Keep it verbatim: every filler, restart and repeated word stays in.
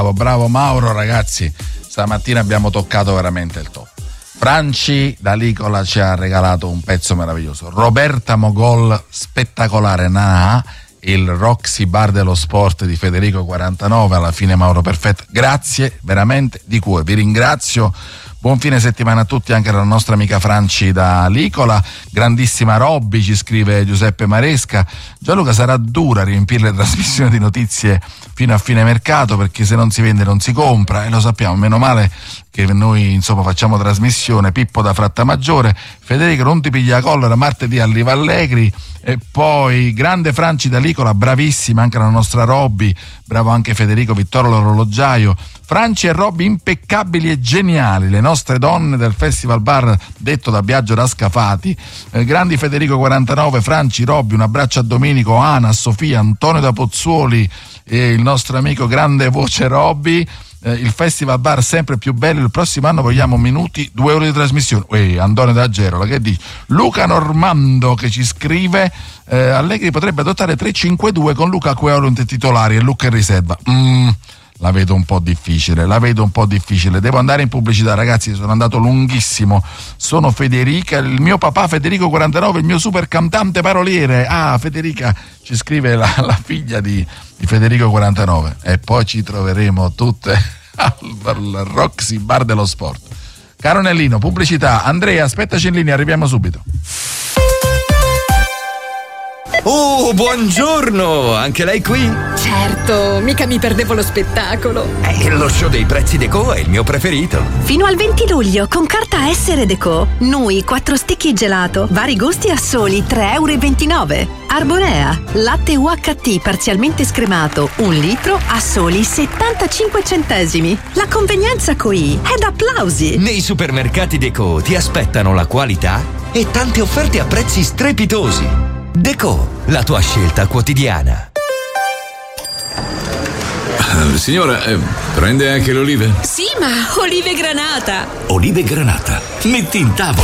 Bravo, bravo Mauro, ragazzi, stamattina abbiamo toccato veramente il top. Franci da Licola ci ha regalato un pezzo meraviglioso. Roberta Mogol, spettacolare, Nanà, il Roxy Bar dello Sport di Federico quarantanove, alla fine Mauro perfetto. Grazie veramente di cuore, vi ringrazio. Buon fine settimana a tutti, anche alla nostra amica Franci da Licola. Grandissima Robby, ci scrive Giuseppe Maresca. Gianluca, sarà dura riempire le trasmissioni di notizie fino a fine mercato, perché se non si vende non si compra, e lo sappiamo, meno male che noi insomma facciamo trasmissione. Pippo da Frattamaggiore. Federico, non ti piglia la collera, martedì arriva Allegri. E poi grande Franci da Licola, bravissima anche la nostra Robby, bravo anche Federico Vittorio l'orologiaio. Franci e Robby impeccabili e geniali, le nostre donne del Festival Bar detto da Biagio Rascafati. Eh, grandi Federico quarantanove, Franci, Robby, un abbraccio a Domenico, Ana, Sofia, Antonio da Pozzuoli e il nostro amico grande voce Robby. Eh, il Festival Bar sempre più bello, il prossimo anno vogliamo minuti, due ore di trasmissione. Uè, Antonio da Gerola, che dici? Luca Normando che ci scrive eh, Allegri potrebbe adottare tre cinque due con Luca Cueolo in titolari e Luca in riserva. Mm, la vedo un po' difficile, la vedo un po' difficile. Devo andare in pubblicità, ragazzi, sono andato lunghissimo. Sono Federica, il mio papà Federico quarantanove, il mio super cantante paroliere. Ah, Federica, ci scrive la, la figlia di, di Federico quarantanove. E poi ci troveremo tutte al Roxy Bar dello Sport. Caro Nellino, pubblicità. Andrea, aspettaci in linea, arriviamo subito. Oh, buongiorno! Anche lei qui? Certo, mica mi perdevo lo spettacolo. Eh, lo show dei prezzi Deco è il mio preferito. Fino al venti luglio, con carta Essere Deco, noi quattro stecchi gelato, vari gusti a soli tre e ventinove euro. Arborea, latte U H T parzialmente scremato, un litro a soli settantacinque centesimi. La convenienza qui è da applausi. Nei supermercati Deco ti aspettano la qualità e tante offerte a prezzi strepitosi. Deco, la tua scelta quotidiana. Uh, signora, eh, prende anche le olive? Sì, ma olive granata. Olive granata? Metti in tavola.